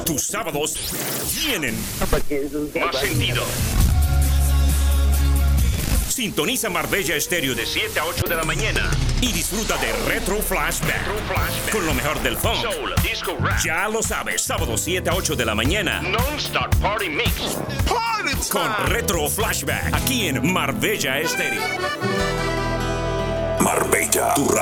Tus sábados tienen más sentido. Sintoniza Marbella Estéreo De 7 a 8 de la mañana. y disfruta de Retro Flashback con lo mejor del funk. Soul, disco, rap. Ya lo sabes, sábado 7 a 8 de la mañana Non-stop party mix. con Retro Flashback aquí en Marbella Estéreo. Marbella, tu radio.